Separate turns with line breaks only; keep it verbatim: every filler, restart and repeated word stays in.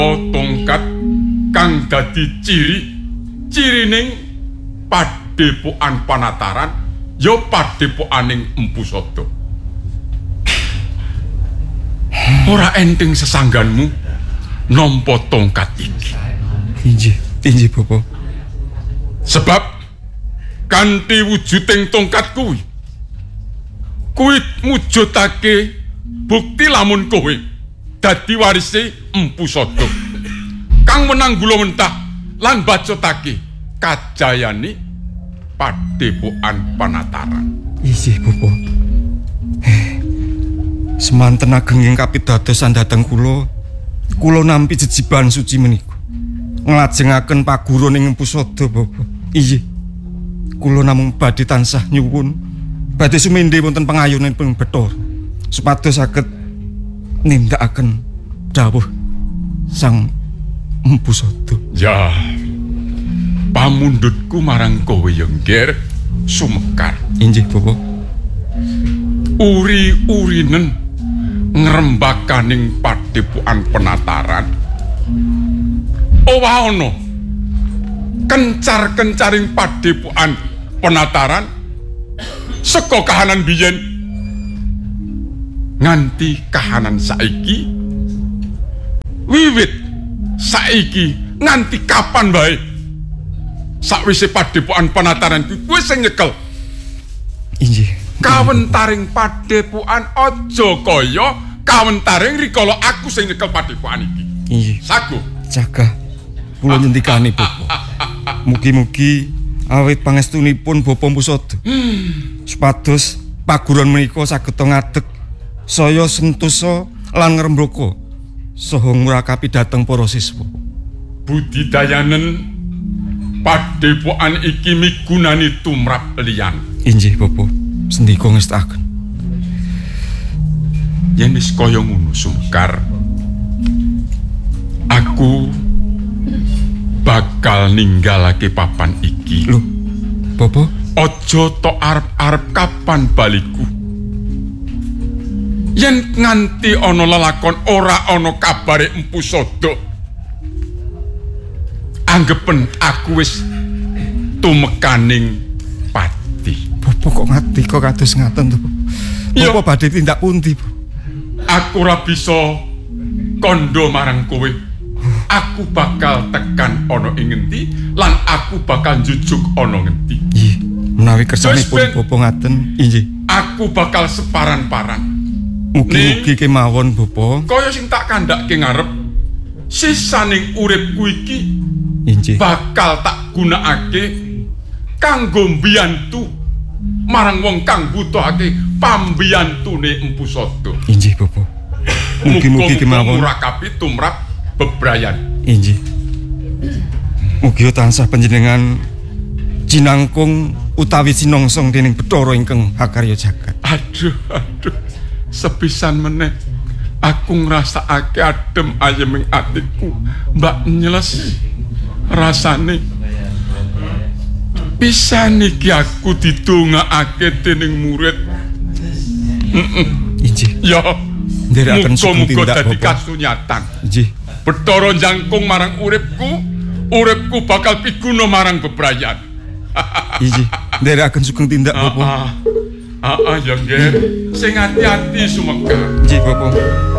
tongkat kang dadi ciri cirining Padepokan Panataran ya padepokaning Empu Sada. Ora enteng sesangganmu nampa tongkat iki.
Injih, injih Bapa.
Sebab kanthi wujuding tongkat kuwi kuwi mujudake bukti lamun kowe dadi warise Empu Sada kang menang gula mentah lan bacotake kajayane Padepokan Panataran.
Injih Bapa. Semanten ageng ing kapitadosan dhateng kula, kula nampi jejiban suci menika. Nglajengaken paguron ing Empu Sada, Bapa. Injih. Kula namung badhe tansah nyuwun badhe sumendhe wonten pangayunanipun Bathara supados saged nindakaken dawuh Sang Empu Sada.
Ya. Pamundhutku marang kowe ya ngger sumekar.
Injih, Bapa.
Uri-urinen ngrembakaning Padepokan Panataran. Owah ana kencar-kencaring Padepokan Panataran saka kahanan biyen nganti kahanan saiki, wiwit saiki nganti kapan bae sakwise Padepokan Panataran kuwi kowe sing nyekel.
Injih.
Kawentaring padepokan aja kaya kawentaring rikala aku sing nyekel padepokan iki.
Injih.
Sago.
Cagah kula nyendikani Bapa. Mugi-mugi awit pangestunipun Bapa Empu Sada. Hmm. Supados paguron menika saged ngadeg saya sentosa lan ngrembaka saha ngurakapi dhateng para siswa.
Budidayanen padepokan iki migunani tumrap liyan.
Injih Bapa. Sendika ngestaken.
Yen wis kaya ngono Sumkar, aku bakal ninggalake papan iki.
Lho, Bapa?
Aja tok arep-arep kapan baliku. Yen nganti ana lelakon ora ana kabare Empu Sada, anggepen aku wis tumekaning pati.
Bapa kok ngati kok kados ngaten to, Bapa badhe tindak pundi, Bu?
Aku ora bisa kandha marang kowe. Aku bakal tekan ana ing ngendi lan aku bakal njujuk ana ngendi.
Nggih, menawi kersanipun Bapa ngaten, inggih.
Aku bakal separan-paran.
Mugi-mugi kemawon, Bapa.
Kaya sing tak kandhake ngarep, sisaning uripku iki
inggih
bakal tak gunakake kanggo mbiyantu marang wong kang butuhake pambiyantune Empu Sada.
Inggih, Bapa. Mugi-mugi kemawon
ngurakapi tumrap bebrayan.
Inggih. Mugi tansah panjenengan jinangkung utawi sinongsong dening Bathara ingkang hakarya jagat.
Aduh, aduh. Sepisan meneh aku ngrasakake adem ayeming atiku. Mbak Nyeles rasane pisan iki aku didongakake dening murid. Heeh.
Injih.
Ya.
Nderekaken sugeng tindak
dadi kasunyatan.
Injih.
Bathara njangkung marang uripku, uripku bakal piguna marang bebrayan.
Injih. Nderekaken sugeng tindak Bapa.
Heeh. Heeh ya nggih. Sing ati-ati sumeka.
Injih, Bapa.